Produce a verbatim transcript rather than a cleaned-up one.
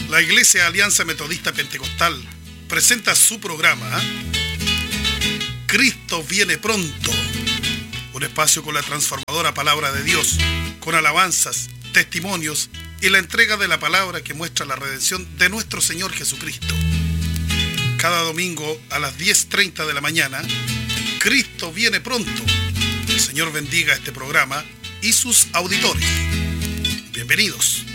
La Iglesia Alianza Metodista Pentecostal presenta su programa Cristo viene pronto, un espacio con la transformadora palabra de Dios, con alabanzas, testimonios y la entrega de la palabra que muestra la redención de nuestro Señor Jesucristo. Cada domingo a las diez treinta de la mañana, Cristo viene pronto. El Señor bendiga este programa y sus auditores. Bienvenidos.